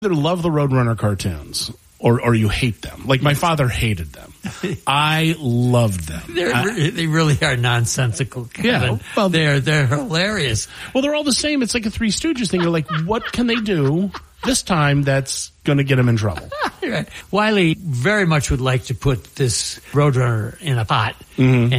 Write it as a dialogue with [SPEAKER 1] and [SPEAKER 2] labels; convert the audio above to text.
[SPEAKER 1] either love the Roadrunner cartoons or you hate them. Like, my father hated them. I loved them.
[SPEAKER 2] They really are nonsensical, Kevin.
[SPEAKER 1] Yeah, well,
[SPEAKER 2] they're hilarious.
[SPEAKER 1] Well, they're all the same. It's like a Three Stooges thing. You're like, what can they do this time that's going to get them in trouble?
[SPEAKER 2] Right. Wiley very much would like to put this Roadrunner in a pot.
[SPEAKER 1] Mm-hmm.